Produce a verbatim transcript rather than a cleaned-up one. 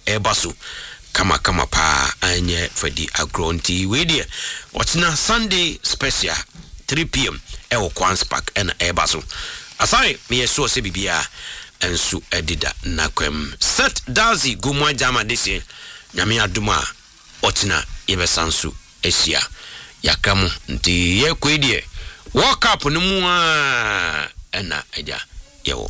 ebaso kama kama pa anye Fadi Agronti we dia watina Sunday special three p m ewo Quans Park and ebaso asai me so se bibia ensu edida nakwem set dazi gumwa jama desi nyame aduma watina yebesansu esia yakamu nti ye kwedie World Cup no mu a ena eja yewo